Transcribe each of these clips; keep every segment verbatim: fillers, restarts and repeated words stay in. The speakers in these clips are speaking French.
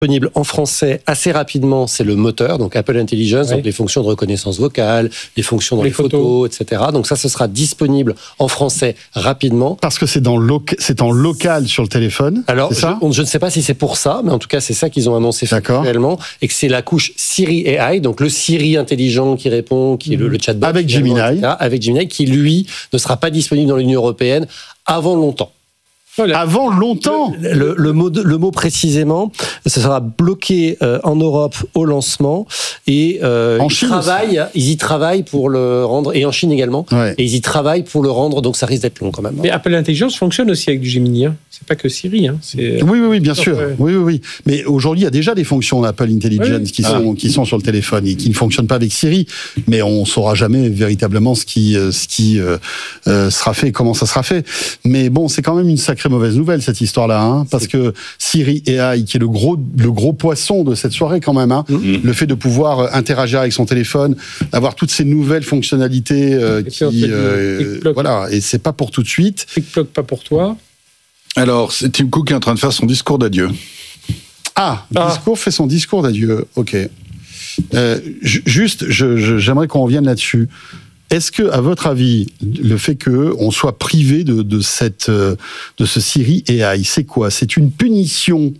disponible en français assez rapidement, c'est le moteur, donc Apple Intelligence, oui. donc les fonctions de reconnaissance vocale, les fonctions dans les, les photos, photos, et cetera. Donc ça, ce sera disponible en français rapidement. Parce que c'est, dans loca- c'est en local sur le téléphone. Alors, c'est ça je, on, je ne sais pas si c'est pour ça, mais en tout cas, c'est ça qu'ils ont annoncé réellement, et que c'est la couche Siri A I, donc le Siri intelligent qui répond, qui est le, le chatbot. Avec Gemini. et cetera, avec Gemini, qui lui ne sera pas disponible dans l'Union européenne avant longtemps. Voilà. Avant longtemps. Le, le, le, mot, le mot précisément, ce sera bloqué euh, en Europe au lancement et euh, en ils, Chine travaillent, ils y travaillent pour le rendre, et en Chine également, ouais. et ils y travaillent pour le rendre, donc ça risque d'être long quand même. Mais Apple Intelligence fonctionne aussi avec du Gemini, hein. C'est pas que Siri. Hein. C'est... Oui, oui, oui, bien sûr. Ouais. Oui, oui, oui. Mais aujourd'hui, il y a déjà des fonctions d'Apple Intelligence ouais. qui, ah. sont, qui sont sur le téléphone et qui ne fonctionnent pas avec Siri, mais on ne saura jamais véritablement ce qui, ce qui euh, euh, sera fait et comment ça sera fait. Mais bon, c'est quand même une sacrée mauvaise nouvelle, cette histoire-là, hein, parce que Siri A I, qui est le gros, le gros poisson de cette soirée quand même, hein, mmh. le fait de pouvoir interagir avec son téléphone, avoir toutes ces nouvelles fonctionnalités euh, qui, euh, voilà, et c'est pas pour tout de suite. TikTok pas pour toi. Alors, c'est Tim Cook qui est en train de faire son discours d'adieu. Ah, ah. discours fait son discours d'adieu. Ok. Euh, juste, je, je, j'aimerais qu'on revienne là-dessus. Est-ce que, à votre avis, le fait qu'on soit privé de, de, cette, de ce Siri A I, c'est quoi ? C'est une punition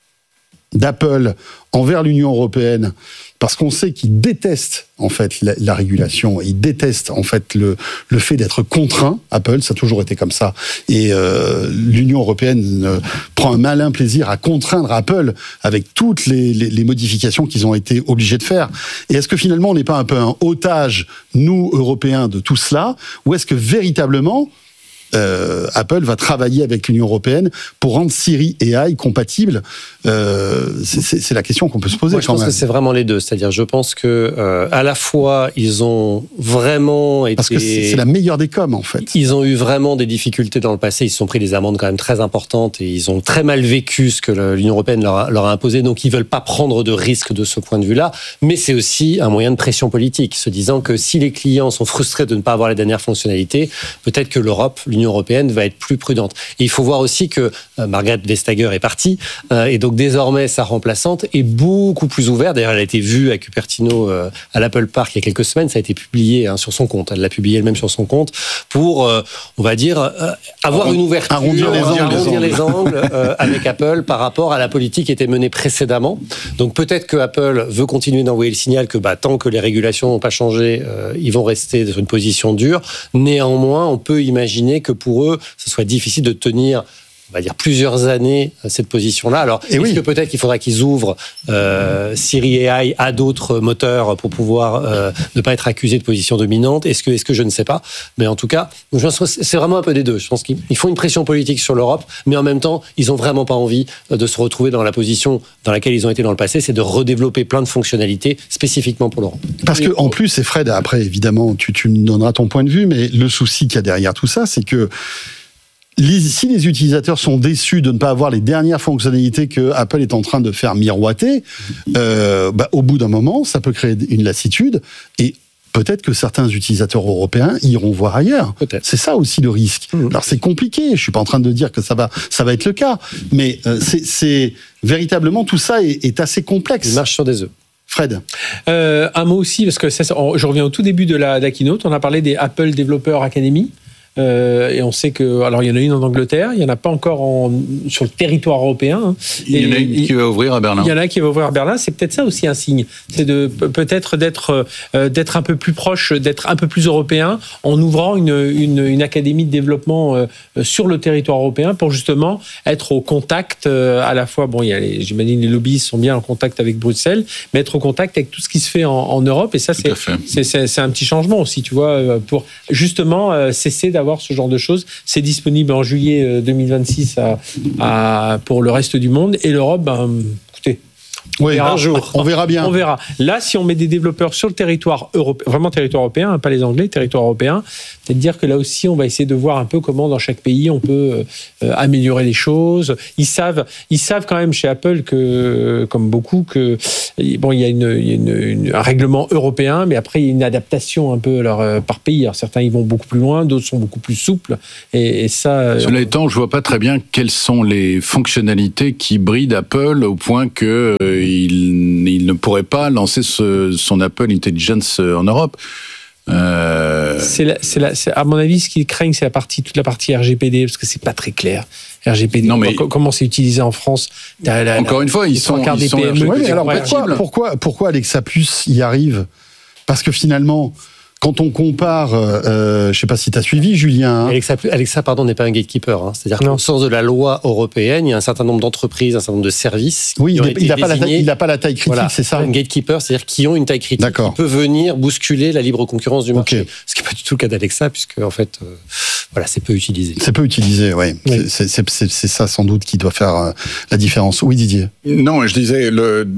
d'Apple envers l'Union européenne parce qu'on sait qu'ils détestent en fait la, la régulation, ils détestent en fait le, le fait d'être contraint. Apple, ça a toujours été comme ça, et euh, l'Union européenne euh, prend un malin plaisir à contraindre Apple avec toutes les, les, les modifications qu'ils ont été obligés de faire. Et est-ce que finalement on n'est pas un peu un otage, nous Européens, de tout cela, ou est-ce que véritablement Euh, Apple va travailler avec l'Union européenne pour rendre Siri A I compatible. Euh, c'est, c'est, c'est la question qu'on peut se poser. Moi, je quand pense même. que c'est vraiment les deux. C'est-à-dire, je pense que euh, à la fois ils ont vraiment été. Parce que c'est, c'est la meilleure des coms en fait. Ils ont eu vraiment des difficultés dans le passé. Ils se sont pris des amendes quand même très importantes et ils ont très mal vécu ce que l'Union européenne leur a, leur a imposé. Donc, ils veulent pas prendre de risques de ce point de vue-là. Mais c'est aussi un moyen de pression politique, se disant que si les clients sont frustrés de ne pas avoir les dernières fonctionnalités, peut-être que l'Europe, l'Union européenne va être plus prudente. Et il faut voir aussi que euh, Margrethe Vestager est partie, euh, et donc désormais sa remplaçante est beaucoup plus ouverte. D'ailleurs, elle a été vue à Cupertino, euh, à l'Apple Park il y a quelques semaines. Ça a été publié hein, sur son compte. Elle l'a publié elle-même sur son compte pour, euh, on va dire, euh, avoir une ouverture, arrondir les angles, arrondir les angles euh, avec Apple par rapport à la politique qui était menée précédemment. Donc peut-être que Apple veut continuer d'envoyer le signal que bah, tant que les régulations n'ont pas changé, euh, ils vont rester sur une position dure. Néanmoins, on peut imaginer que pour eux, ce soit difficile de tenir, on va dire, plusieurs années cette position-là. Alors, Et est-ce oui. que peut-être qu'il faudra qu'ils ouvrent euh, Siri A I à d'autres moteurs pour pouvoir euh, ne pas être accusés de position dominante ? Est-ce que, est-ce que je ne sais pas ? Mais en tout cas, je pense que c'est vraiment un peu des deux. Je pense qu'ils font une pression politique sur l'Europe, mais en même temps, ils n'ont vraiment pas envie de se retrouver dans la position dans laquelle ils ont été dans le passé, c'est de redévelopper plein de fonctionnalités spécifiquement pour l'Europe. Parce que en plus, et Fred, après, évidemment, tu, tu me donneras ton point de vue, mais le souci qu'il y a derrière tout ça, c'est que Les, si les utilisateurs sont déçus de ne pas avoir les dernières fonctionnalités que Apple est en train de faire miroiter, euh, bah, au bout d'un moment, ça peut créer une lassitude et peut-être que certains utilisateurs européens iront voir ailleurs. Peut-être. C'est ça aussi le risque. Mmh. Alors c'est compliqué, je suis pas en train de dire que ça va, ça va être le cas, mais euh, c'est, c'est véritablement tout ça est, est assez complexe. Il marche sur des œufs. Fred. Euh, un mot aussi, parce que ça, je reviens au tout début de la, de la keynote, on a parlé des Apple Developer Academy. Euh, et on sait que, alors il y en a une en Angleterre, il y en a pas encore en, sur le territoire européen. Hein. Il y en a une qui va ouvrir à Berlin. Il y en a qui va ouvrir à Berlin. C'est peut-être ça aussi un signe, c'est de peut-être d'être euh, d'être un peu plus proche, d'être un peu plus européen, en ouvrant une une, une académie de développement euh, sur le territoire européen pour justement être au contact euh, à la fois. Bon, il y a les, j'imagine les lobbyistes sont bien en contact avec Bruxelles, mais être au contact avec tout ce qui se fait en, en Europe. Et ça, c'est c'est, c'est c'est un petit changement aussi, tu vois, pour justement euh, cesser d'avoir ce genre de choses. C'est disponible en juillet deux mille vingt-six à, à, pour le reste du monde. Et l'Europe, ben, écoutez, Oui, verra. un jour. On verra bien. On verra. Là, si on met des développeurs sur le territoire européen, vraiment territoire européen, hein, pas les Anglais, territoire européen, c'est de dire que là aussi, on va essayer de voir un peu comment dans chaque pays on peut euh, améliorer les choses. Ils savent, ils savent quand même chez Apple que, comme beaucoup, que bon, il y a, une, il y a une, une, un règlement européen, mais après il y a une adaptation un peu alors, euh, par pays. Alors, certains ils vont beaucoup plus loin, d'autres sont beaucoup plus souples, et, et ça. Cela on... étant, je vois pas très bien quelles sont les fonctionnalités qui brident Apple au point que euh, il, il ne pourrait pas lancer ce, son Apple Intelligence en Europe. Euh... C'est la, c'est la, c'est, à mon avis, ce qu'ils craignent, c'est la partie, toute la partie R G P D, parce que c'est pas très clair. R G P D, non, mais comment c'est utilisé en France? La, la, encore la, une fois, ils sont, ils sont P M E. Ouais, mais alors pourquoi, pourquoi, pourquoi Alexa Plus y arrive? Parce que finalement, quand on compare, euh, je sais pas si tu as suivi, Julien. Hein. Alexa, Alexa, pardon, n'est pas un gatekeeper. Hein. C'est-à-dire qu'au sens de la loi européenne, il y a un certain nombre d'entreprises, un certain nombre de services. Oui, qui ont il été n'a pas, désignés. pas la taille critique, Voilà, c'est ça. Un gatekeeper, c'est-à-dire qui ont une taille critique, D'accord. qui peut venir bousculer la libre concurrence du marché. Okay. Ce qui n'est pas du tout le cas d'Alexa, puisque en fait, euh, voilà, c'est peu utilisé. C'est peu utilisé, ouais. oui. C'est, c'est, c'est, c'est ça sans doute qui doit faire euh, la différence. Oui, Didier. Non, je disais, le,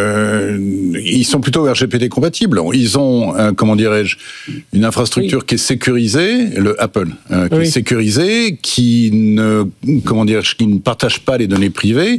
euh, ils sont plutôt R G P D compatibles. Ils ont, euh, comment dirais-je, une infrastructure oui. qui est sécurisée, le Apple, euh, qui oui. est sécurisée, qui ne, comment dire, qui ne partage pas les données privées.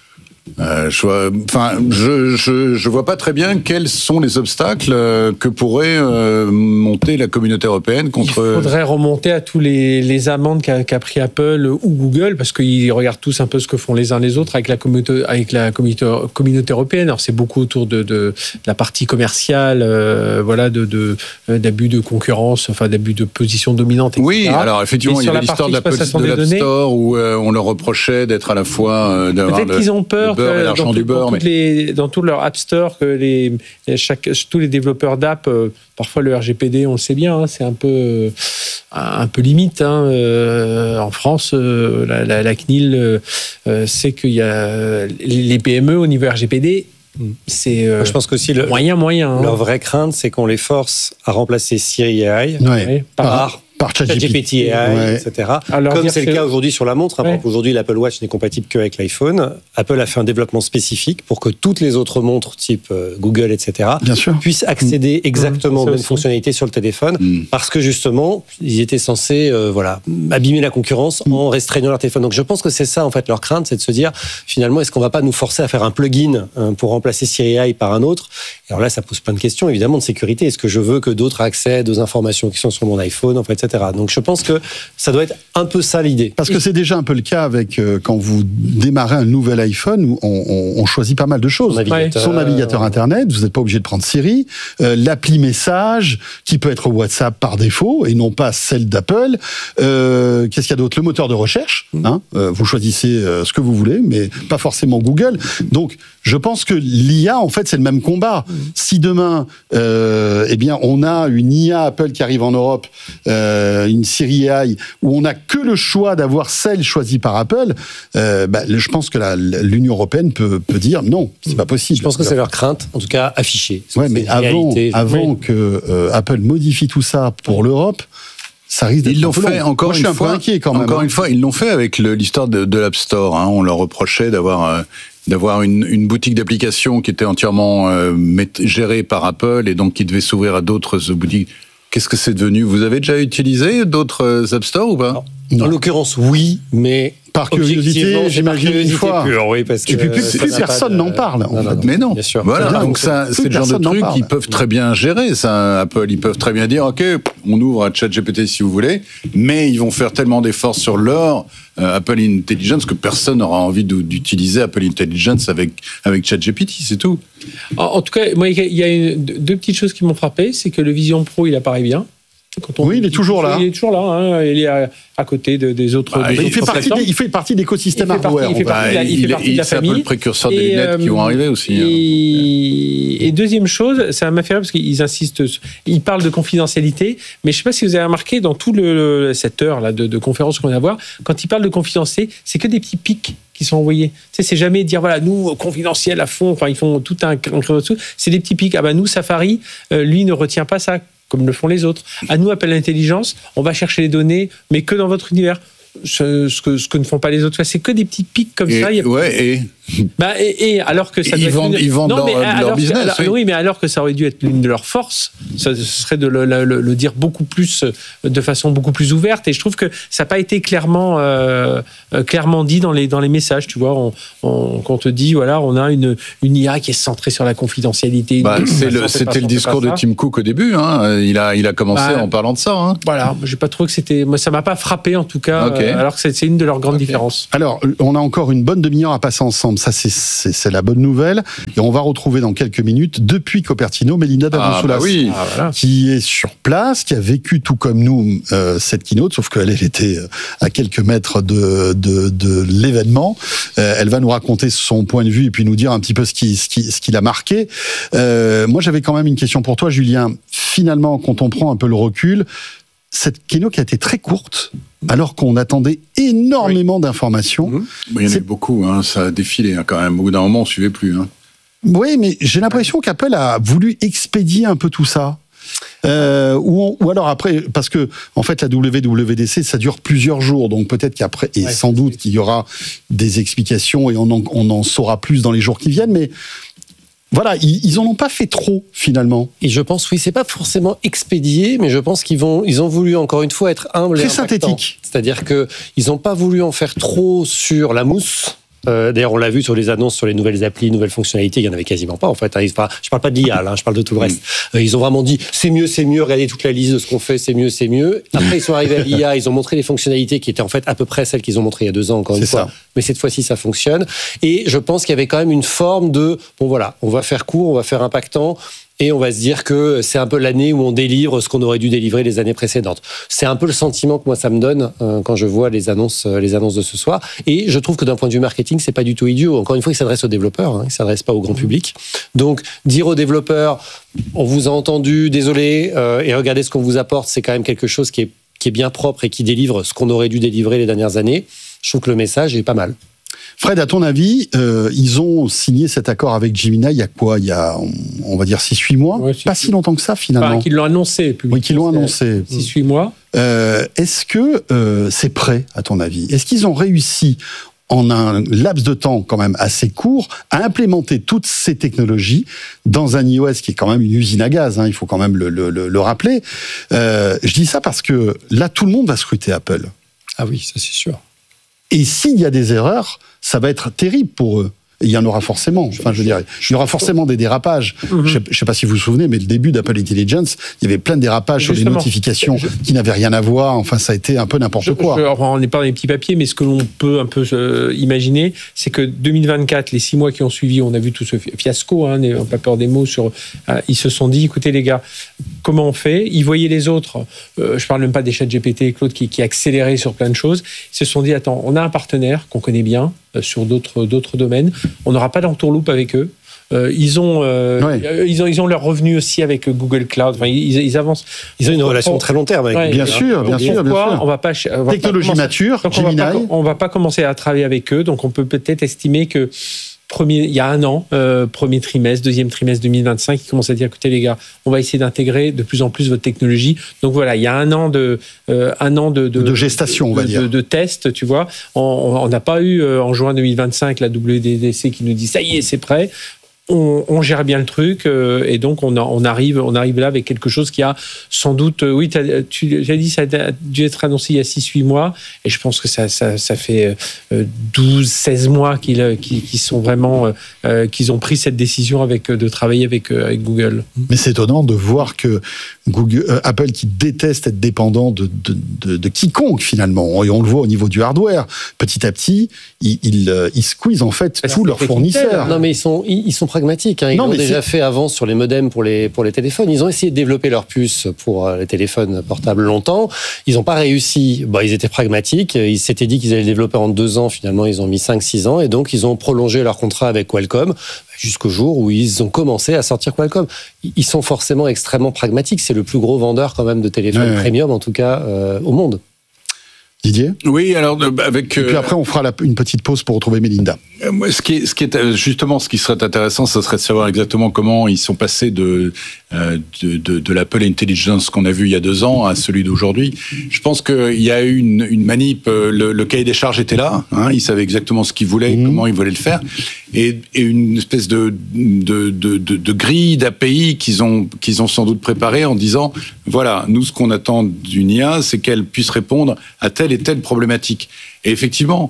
Euh, je vois, enfin, je, je, je vois pas très bien quels sont les obstacles euh, que pourrait euh, monter la communauté européenne contre. Il faudrait remonter à tous les, les amendes qu'a, qu'a pris Apple ou Google, parce qu'ils regardent tous un peu ce que font les uns les autres avec la communauté, avec la communauté, communauté européenne. Alors c'est beaucoup autour de, de, de la partie commerciale, euh, voilà, de, de d'abus de concurrence, enfin d'abus de position dominante. et cetera. Oui, alors effectivement, il y a l'histoire de l'App Store où euh, on leur reprochait d'être à la fois euh, d'avoir peut-être le, qu'ils ont peur. le beurre et l'argent dans, du tout, beurre, dans, mais... les, dans tout leur App Store, que les, chaque, tous les développeurs d'app, euh, parfois le R G P D, on le sait bien, hein, c'est un peu, euh, un peu limite. Hein, euh, en France, euh, la, la, la C N I L euh, sait qu'il y a les P M E au niveau R G P D. C'est euh, je pense qu'aussi le, moyen, moyen. Hein. Leur vraie crainte, c'est qu'on les force à remplacer Siri A I ouais. par, par, par ChatGPT A I, ouais. et cetera. Comme c'est le cas aujourd'hui sur la montre. Hein, ouais. Aujourd'hui, l'Apple Watch n'est compatible qu'avec l'iPhone. Apple a fait un développement spécifique pour que toutes les autres montres, type euh, Google, et cetera, Bien sûr. puissent accéder mmh. exactement aux mêmes aussi. fonctionnalités sur le téléphone, mmh. parce que justement, ils étaient censés euh, voilà, abîmer la concurrence mmh. en restreignant leur téléphone. Donc je pense que c'est ça, en fait, leur crainte, c'est de se dire, finalement, est-ce qu'on va pas nous forcer à faire un plugin hein, pour remplacer Siri A I par un autre? Et alors là, ça pose plein de questions, évidemment, de sécurité. Est-ce que je veux que d'autres accèdent aux informations qui sont sur mon iPhone, en fait, et cetera. Donc je pense que ça doit être un peu ça l'idée. Parce que c'est déjà un peu le cas avec euh, quand vous démarrez un nouvel iPhone, où on, on, on choisit pas mal de choses. Son navigateur, Son navigateur Internet, vous n'êtes pas obligé de prendre Siri, euh, l'appli message, qui peut être WhatsApp par défaut, et non pas celle d'Apple. Euh, qu'est-ce qu'il y a d'autre? Le moteur de recherche. Hein, euh, vous choisissez euh, ce que vous voulez, mais pas forcément Google. Donc, je pense que l'I A, en fait, c'est le même combat. Mmh. Si demain, euh, eh bien, on a une I A Apple qui arrive en Europe, euh, une Siri A I, où on n'a que le choix d'avoir celle choisie par Apple, euh, bah, je pense que la, l'Union européenne peut, peut dire non, c'est pas possible. Je pense que c'est leur crainte, en tout cas affichée. Ouais, mais avant, réalité, avant oui. que euh, Apple modifie tout ça pour oui. l'Europe, ça risque d'être ils l'ont fait long. encore Moi, une je suis fois. Un peu inquiet quand même. Encore hein. une fois, ils l'ont fait avec le, l'histoire de, de l'App Store. Hein. On leur reprochait d'avoir. Euh, d'avoir une, une boutique d'applications qui était entièrement euh, gérée par Apple et donc qui devait s'ouvrir à d'autres boutiques. Qu'est-ce que c'est devenu? Vous avez déjà utilisé d'autres App Store ou pas? Non. Non. En l'occurrence, oui, mais par curiosité, j'imagine une fois. Pure, oui, parce que et puis plus, plus personne de... n'en parle. En non, fait. non, mais non. Bien sûr. Voilà. Bien, donc ça, c'est le genre de truc qu'ils peuvent très bien gérer. Ça, Apple, ils peuvent très bien dire, ok, on ouvre à ChatGPT si vous voulez, mais ils vont faire tellement d'efforts sur leur euh, Apple Intelligence que personne n'aura envie de, d'utiliser Apple Intelligence avec avec ChatGPT, c'est tout. En, en tout cas, moi, il y a une, deux petites choses qui m'ont frappé, c'est que le Vision Pro, il apparaît bien. Quand on oui, il est toujours là. Il est toujours là. Hein. Il est à, à côté de, des autres. Ah, des il, autres fait partie des, il fait partie d'écosystème hardware. Il fait partie de la, il fait partie de la famille. C'est un peu le précurseur des lunettes euh, qui vont arriver aussi. Et, hein. et deuxième chose, ça m'a fait rire parce qu'ils insistent. Ils parlent de confidentialité, mais je ne sais pas si vous avez remarqué dans toute le, cette heure là de, de conférence qu'on vient d'avoir, quand ils parlent de confidentialité, c'est que des petits pics qui sont envoyés. Tu sais, c'est jamais dire voilà nous confidentiel à fond. Enfin, ils font tout un. C'est des petits pics. Ah ben nous Safari, euh, lui ne retient pas ça. Comme le font les autres. À nous, Apple Intelligence, on va chercher les données, mais que dans votre univers. Ce, ce, que, ce que ne font pas les autres. C'est que des petits pics comme et, ça. Il y a... Ouais, et Bah, et, et alors que ça ils vendent, une... ils vendent non, leur, mais leur business. Que, alors, oui. oui, mais alors que ça aurait dû être l'une de leurs forces, ça serait de le, le, le dire beaucoup plus, de façon beaucoup plus ouverte. Et je trouve que ça n'a pas été clairement, euh, clairement dit dans les, dans les messages. Tu vois, on, on, on te dit, voilà, on a une, une I A qui est centrée sur la confidentialité. Bah, c'est le, c'était le discours de Tim Cook au début. Hein. Il a, il a commencé bah, en parlant de ça. Hein. Voilà, j'ai pas trouvé que c'était, moi, ça m'a pas frappé en tout cas. Okay. Euh, alors que c'est, c'est une de leurs grandes okay. différences. Alors, on a encore une bonne demi-heure à passer ensemble. Ça, c'est, c'est, c'est la bonne nouvelle. Et on va retrouver dans quelques minutes, depuis Cupertino, Melinda Davosoulas, ah, bah oui. ah, voilà. qui est sur place, qui a vécu tout comme nous euh, cette keynote, sauf qu'elle elle était à quelques mètres de, de, de l'événement. Euh, elle va nous raconter son point de vue et puis nous dire un petit peu ce qui, ce qui, ce qui l'a marqué. Euh, moi, j'avais quand même une question pour toi, Julien. Finalement, quand on prend un peu le recul, cette keynote qui a été très courte, alors qu'on attendait énormément oui. d'informations. Mmh. Il y en a eu beaucoup, hein, ça a défilé hein, quand même. Au bout d'un moment, on ne suivait plus. Hein. Oui, mais j'ai l'impression qu'Apple a voulu expédier un peu tout ça. Euh, ou, on, ou alors après, parce que en fait la W W D C ça dure plusieurs jours, donc peut-être qu'après, et ouais, sans doute c'est... qu'il y aura des explications et on en, on en saura plus dans les jours qui viennent, mais voilà, ils, ils en ont pas fait trop finalement. Et je pense, oui, c'est pas forcément expédié, mais je pense qu'ils vont, ils ont voulu encore une fois être humbles très et synthétique. C'est-à-dire que ils ont pas voulu en faire trop sur la mousse. Euh, d'ailleurs, on l'a vu sur les annonces, sur les nouvelles applis, nouvelles fonctionnalités, il y en avait quasiment pas en fait. Je parle pas de l'I A, là, je parle de tout le reste. Mmh. Euh, ils ont vraiment dit c'est mieux, c'est mieux. Regardez toute la liste de ce qu'on fait, c'est mieux, c'est mieux. Après, ils sont arrivés à l'I A, ils ont montré les fonctionnalités qui étaient en fait à peu près celles qu'ils ont montrées il y a deux ans encore une fois. Ça. Mais cette fois-ci, ça fonctionne. Et je pense qu'il y avait quand même une forme de bon voilà, on va faire court, on va faire impactant. Et on va se dire que c'est un peu l'année où on délivre ce qu'on aurait dû délivrer les années précédentes. C'est un peu le sentiment que moi ça me donne euh, quand je vois les annonces, euh, les annonces de ce soir. Et je trouve que d'un point de vue marketing, c'est pas du tout idiot. Encore une fois, il s'adresse aux développeurs, hein, il s'adresse pas au grand public. Donc dire aux développeurs, on vous a entendu, désolé, euh, et regardez ce qu'on vous apporte, c'est quand même quelque chose qui est qui est bien propre et qui délivre ce qu'on aurait dû délivrer les dernières années. Je trouve que le message est pas mal. Fred, à ton avis, euh, ils ont signé cet accord avec Gemini il y a quoi ? Il y a, on, on va dire, six huit mois ? Ouais, Pas si longtemps que ça, finalement. Enfin, qu'ils l'ont annoncé. Oui, qu'ils l'ont annoncé. six huit mois. Euh, est-ce que euh, c'est prêt, à ton avis ? Est-ce qu'ils ont réussi, en un laps de temps quand même assez court, à implémenter toutes ces technologies dans un iOS qui est quand même une usine à gaz, hein, il faut quand même le, le, le, le rappeler. Euh, je dis ça parce que là, tout le monde va scruter Apple. Ah oui, ça c'est sûr. Et s'il y a des erreurs, ça va être terrible pour eux. Et il y en aura forcément. Enfin, je veux dire, il y aura forcément des dérapages. Mm-hmm. Je ne sais pas si vous vous souvenez, mais le début d'Apple Intelligence, il y avait plein de dérapages Justement. sur les notifications je... qui n'avaient rien à voir. Enfin, ça a été un peu n'importe je, quoi. Je, on n'est pas dans les petits papiers, mais ce que l'on peut un peu euh, imaginer, c'est que deux mille vingt-quatre, les six mois qui ont suivi, on a vu tout ce fiasco, hein, n'ayons pas peur des mots, sur, euh, ils se sont dit, écoutez les gars, comment on fait ? Ils voyaient les autres, euh, je parle même pas des chats G P T, Claude, qui, qui accéléraient sur plein de choses. Ils se sont dit, attends, on a un partenaire qu'on connaît bien, sur d'autres, d'autres domaines. On n'aura pas d'entourloupe avec eux. Euh, ils, ont, euh, ouais. ils, ont, ils ont leur revenu aussi avec Google Cloud. Enfin, ils, ils avancent. Ils ont une relation on, très long terme avec ouais, Bien sûr, bien sûr, bien sûr. On va pas, on va Technologie pas commencer, mature, Gemini. On ne va pas commencer à travailler avec eux, donc on peut peut-être estimer que Premier, il y a un an, euh, premier trimestre, deuxième trimestre deux mille vingt-cinq, ils commencent à dire, écoutez les gars, on va essayer d'intégrer de plus en plus votre technologie. Donc voilà, il y a un an de, euh, un an de, de, de gestation, de, on va de, dire. De, de tests, tu vois. On n'a pas eu euh, en juin deux mille vingt-cinq la W W D C qui nous dit, ça y est, c'est prêt. On, on gère bien le truc euh, et donc on, a, on, arrive, on arrive là avec quelque chose qui a sans doute... Euh, oui, t'as, tu as dit ça a dû être annoncé il y a six huit mois et je pense que ça, ça, ça fait euh, douze seize mois qu'ils, qu'ils, qu'ils sont vraiment... Euh, qu'ils ont pris cette décision avec, de travailler avec, euh, avec Google. Mais c'est étonnant de voir que Google, euh, Apple, qui déteste être dépendant de, de, de, de quiconque finalement, et on le voit au niveau du hardware, petit à petit, ils, ils, ils squeezent en fait tous leurs fournisseurs. Non mais ils sont, ils sont pragmatiques. Hein. Ils non, l'ont déjà c'est... fait avant sur les modems pour les, pour les téléphones. Ils ont essayé de développer leur puce pour les téléphones portables longtemps. Ils n'ont pas réussi. Bon, ils étaient pragmatiques. Ils s'étaient dit qu'ils allaient le développer en deux ans. Finalement, ils ont mis cinq six ans. Et donc, ils ont prolongé leur contrat avec Qualcomm jusqu'au jour où ils ont commencé à sortir Qualcomm. Ils sont forcément extrêmement pragmatiques. C'est le plus gros vendeur quand même de téléphones ouais, premium, en tout cas, euh, au monde. Didier ? Oui, alors avec... Et puis après, on fera la, une petite pause pour retrouver Melinda. Ce qui est, ce qui est justement, ce qui serait intéressant, ce serait de savoir exactement comment ils sont passés de de, de, de l'Apple Intelligence qu'on a vu il y a deux ans à celui d'aujourd'hui. Je pense qu'il y a eu une, une manip. Le, le cahier des charges était là. Hein, ils savaient exactement ce qu'ils voulaient, mmh. comment ils voulaient le faire, et, et une espèce de de, de, de, de grille d'A P I qu'ils ont qu'ils ont sans doute préparé en disant voilà, nous ce qu'on attend d'une I A, c'est qu'elle puisse répondre à telle et telle problématique. Et effectivement,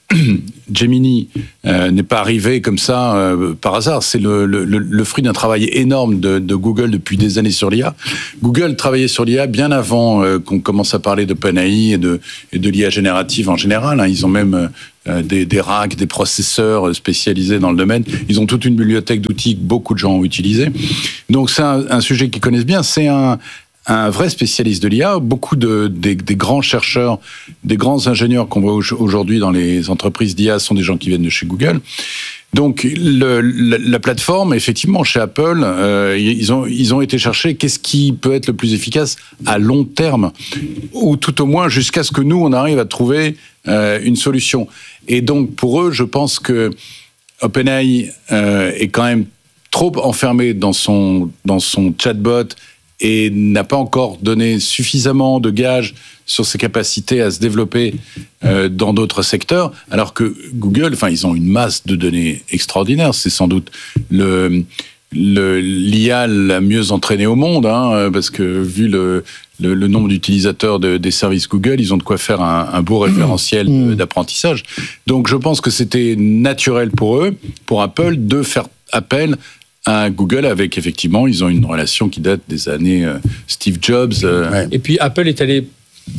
Gemini euh, n'est pas arrivé comme ça euh, par hasard. C'est le, le, le fruit d'un travail énorme de, de Google depuis des années sur l'I A. Google travaillait sur l'I A bien avant euh, qu'on commence à parler d'OpenAI et de, et de l'I A générative en général. Hein. Ils ont même euh, des, des racks, des processeurs spécialisés dans le domaine. Ils ont toute une bibliothèque d'outils que beaucoup de gens ont utilisé. Donc c'est un, un sujet qu'ils connaissent bien. C'est un un vrai spécialiste de l'I A. Beaucoup de, des, des grands chercheurs, des grands ingénieurs qu'on voit aujourd'hui dans les entreprises d'I A sont des gens qui viennent de chez Google. Donc, le, la, la plateforme, effectivement, chez Apple, euh, ils ont, ils ont été chercher qu'est-ce qui peut être le plus efficace à long terme, ou tout au moins jusqu'à ce que nous, on arrive à trouver euh, une solution. Et donc, pour eux, je pense que OpenAI euh, est quand même trop enfermé dans son, dans son chatbot et n'a pas encore donné suffisamment de gages sur ses capacités à se développer euh, dans d'autres secteurs, alors que Google, enfin, ils ont une masse de données extraordinaires. C'est sans doute le, le l'I A la mieux entraînée au monde, hein, parce que vu le, le, le nombre d'utilisateurs de, des services Google, ils ont de quoi faire un, un beau référentiel mmh. d'apprentissage. Donc, je pense que c'était naturel pour eux, pour Apple, de faire appel à Google, avec effectivement, ils ont une relation qui date des années euh, Steve Jobs. Euh... Ouais. Et puis Apple est allé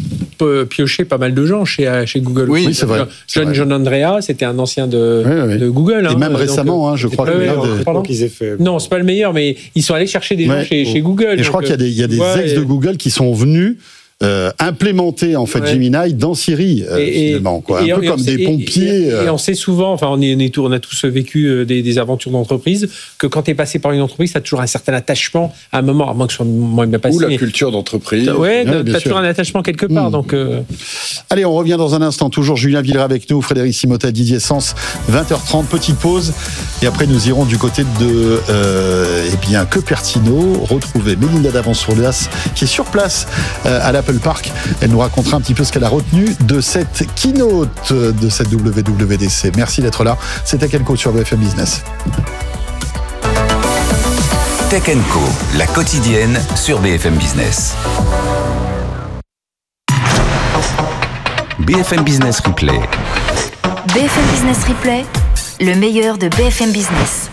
piocher pas mal de gens chez, chez Google. Oui, oui c'est vrai. John, vrai. John Andrea, c'était un ancien de, oui, oui. de Google. Et hein, même récemment, donc, hein, je crois que... Le qu'ils aient fait... Non, c'est pas le meilleur, mais ils sont allés chercher des ouais. gens chez, chez Google. Et donc, je crois qu'il y a des, il y a des ex et... de Google qui sont venus Euh, implémenter en fait ouais. Gemini dans Siri euh, et, finalement quoi, et, un peu comme sait, des pompiers. Et, et, euh... et on sait souvent, enfin on, est, on, est, on a tous vécu des, des aventures d'entreprise, que quand tu es passé par une entreprise, tu as toujours un certain attachement à un moment, à moins que ce soit moins bien passé. Ou la culture d'entreprise. Ouais, ouais tu as toujours un attachement quelque part. Mmh. Donc, euh... Allez, on revient dans un instant. Toujours Julien Villeray avec nous, Frédéric Simotel, Didier Sens, vingt heures trente, petite pause. Et après, nous irons du côté de euh, eh bien, Cupertino, retrouver Mélinda Davan-Soulas, qui est sur place euh, à l'Apple Park. Elle nous racontera un petit peu ce qu'elle a retenu de cette keynote de cette W W D C. Merci d'être là. C'est Tech and Co sur B F M Business. Tech and Co, la quotidienne sur B F M Business. B F M Business Replay. B F M Business Replay, le meilleur de B F M Business.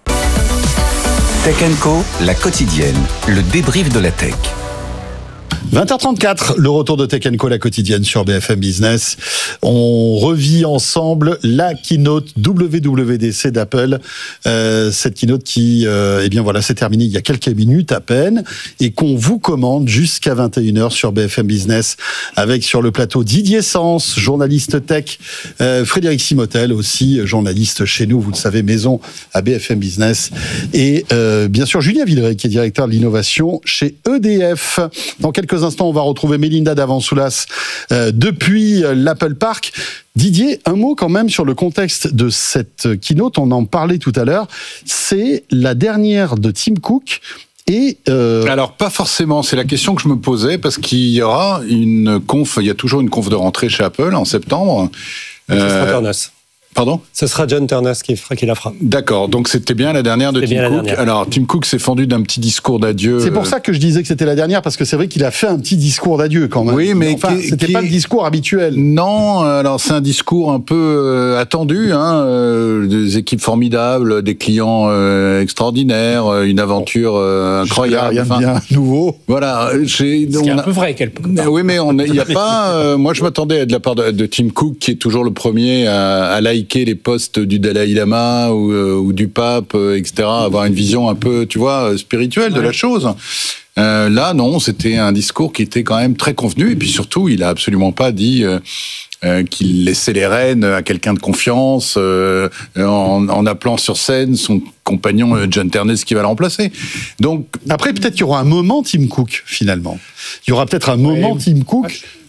Tech and Co, la quotidienne, le débrief de la tech. vingt heures trente-quatre, le retour de Tech and Co, la quotidienne sur B F M Business. On revit ensemble la keynote W W D C d'Apple. Euh, cette keynote qui, euh, eh bien voilà, s'est terminée il y a quelques minutes à peine et qu'on vous commande jusqu'à vingt et une heures sur B F M Business avec sur le plateau Didier Sens, journaliste tech, euh, Frédéric Simotel aussi, journaliste chez nous, vous le savez, maison à B F M Business, et euh, bien sûr Julien Villeray qui est directeur de l'innovation chez E D F. Dans quelques instants, on va retrouver Mélinda Davan-Soulas euh, depuis l'Apple Park. Didier, un mot quand même sur le contexte de cette keynote, on en parlait tout à l'heure, c'est la dernière de Tim Cook. Et euh... Alors, pas forcément, c'est la question que je me posais, parce qu'il y aura une conf, il y a toujours une conf de rentrée chez Apple en septembre. Ce euh... sera Turnus. Pardon ? Ce sera John Turnus qui, fera, qui la fera. D'accord, donc c'était bien la dernière de Tim Cook. Alors, Tim Cook s'est fendu d'un petit discours d'adieu. C'est pour ça que je disais que c'était la dernière, parce que c'est vrai qu'il a fait un petit discours d'adieu quand même. Oui, mais enfin, qui, c'était qui... pas le discours habituel. Non, alors c'est un discours un peu euh, attendu, hein, euh, des équipes formidables, des clients euh, extraordinaires, euh, une aventure euh, incroyable. Rien de bien nouveau. Voilà. J'ai, Ce qui est un peu vrai quelque part. Oui, mais il n'y a pas... Euh, moi, je m'attendais de la part de, de Tim Cook, qui est toujours le premier à, à liker les posts du Dalai Lama ou, euh, ou du pape, euh, et cetera, avoir une vision un peu, tu vois, spirituelle ouais. de la chose. Euh, là, non, c'était un discours qui était quand même très convenu, et puis surtout, il a absolument pas dit euh, euh, qu'il laissait les rênes à quelqu'un de confiance, euh, en, en appelant sur scène son compagnon euh, John Turnus qui va le remplacer. Donc après, peut-être qu'il y aura un moment Tim Cook finalement. Il y aura peut-être un moment ouais. Tim Cook.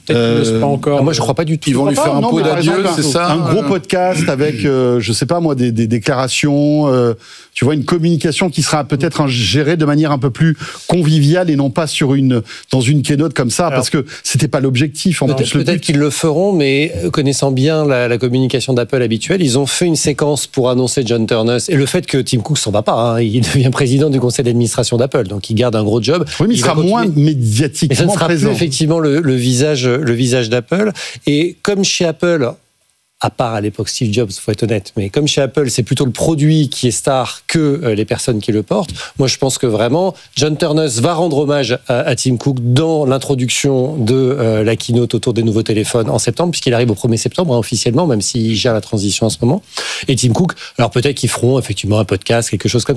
Peut-être qu'ils n'osent pas encore. Ah, moi, je crois pas du tout. Ils vont lui faire un pot d'adieu, c'est ça? Un gros podcast avec, euh, je sais pas moi, des, des déclarations, euh, tu vois, une communication qui sera peut-être gérée de manière un peu plus conviviale et non pas sur une, dans une keynote comme ça, Alors, parce que c'était pas l'objectif. Peut-être, peut-être qu'ils le feront, mais connaissant bien la, la communication d'Apple habituelle, ils ont fait une séquence pour annoncer John Ternus et le fait que Tim Cook s'en va pas, hein, il devient président du conseil d'administration d'Apple, donc il garde un gros job. Oui, mais il, il sera moins médiatiquement présent. Mais ça ne sera présent. plus effectivement le, le visage, le visage d'Apple. Et comme chez Apple, à part à l'époque Steve Jobs, faut être honnête, mais comme chez Apple, c'est plutôt le produit qui est star que les personnes qui le portent. Moi, je pense que vraiment, John Ternus va rendre hommage à, à Tim Cook dans l'introduction de euh, la keynote autour des nouveaux téléphones en septembre, puisqu'il arrive au premier septembre, hein, officiellement, même s'il gère la transition en ce moment. Et Tim Cook, alors peut-être qu'ils feront effectivement un podcast, quelque chose comme ça.